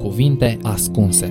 cuvinte ascunse.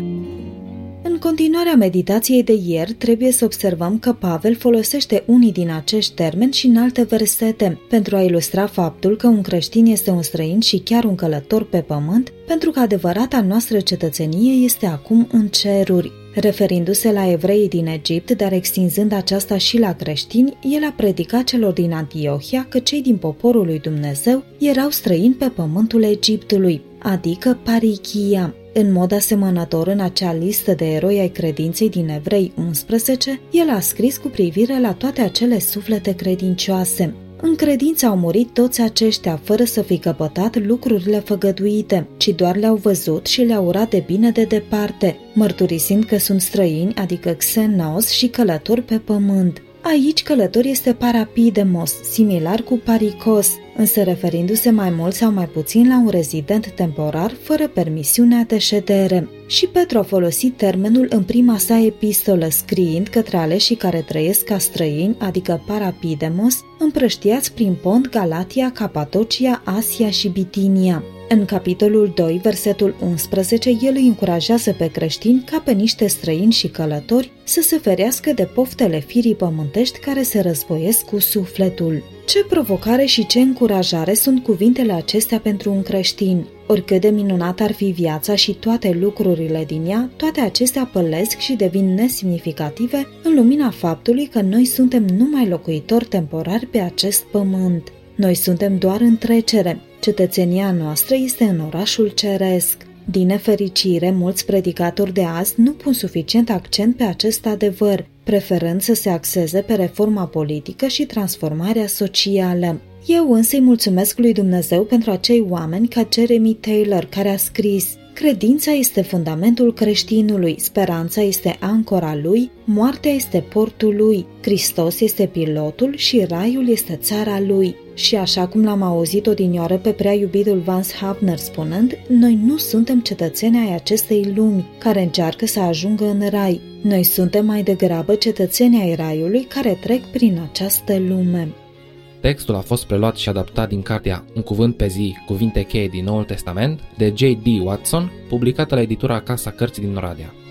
În continuarea meditației de ieri, trebuie să observăm că Pavel folosește unii din acești termeni și în alte versete pentru a ilustra faptul că un creștin este un străin și chiar un călător pe pământ, pentru că adevărata noastră cetățenie este acum în ceruri. Referindu-se la evreii din Egipt, dar extinzând aceasta și la creștini, el a predicat celor din Antiohia că cei din poporul lui Dumnezeu erau străini pe pământul Egiptului, adică parichia. În mod asemănător, în acea listă de eroi ai credinței din Evrei 11, el a scris cu privire la toate acele suflete credincioase. În credință au murit toți aceștia, fără să fi căpătat lucrurile făgăduite, ci doar le-au văzut și le-au urat de bine de departe, mărturisind că sunt străini, adică xenos, și călători pe pământ. Aici călător este parapidemos, similar cu parikos, însă referindu-se mai mult sau mai puțin la un rezident temporar fără permisiunea de ședere. Și Petru a folosit termenul în prima sa epistolă, scriind către aleșii care trăiesc ca străini, adică parapidemos, împrăștiați prin Pont, Galatia, Capadocia, Asia și Bitinia. În capitolul 2, versetul 11, el îi încurajează pe creștini ca pe niște străini și călători să se ferească de poftele firii pământești care se războiesc cu sufletul. Ce provocare și ce încurajare sunt cuvintele acestea pentru un creștin! Oricât de minunată ar fi viața și toate lucrurile din ea, toate acestea pălesc și devin nesemnificative în lumina faptului că noi suntem numai locuitori temporari pe acest pământ. Noi suntem doar în trecere. Cetățenia noastră este în orașul ceresc. Din nefericire, mulți predicatori de azi nu pun suficient accent pe acest adevăr, preferând să se axeze pe reforma politică și transformarea socială. Eu însă îi mulțumesc lui Dumnezeu pentru acei oameni ca Jeremy Taylor, care a scris: credința este fundamentul creștinului, speranța este ancora lui, moartea este portul lui, Hristos este pilotul și raiul este țara lui. Și așa cum l-am auzit odinioară pe prea iubitul Vance Havner spunând, noi nu suntem cetățeni ai acestei lumi care încearcă să ajungă în rai. Noi suntem mai degrabă cetățeni ai raiului care trec prin această lume. Textul a fost preluat și adaptat din cartea Un cuvânt pe zi, cuvinte cheie din Noul Testament, de J.D. Watson, publicată la editura Casa Cărții din Oradea.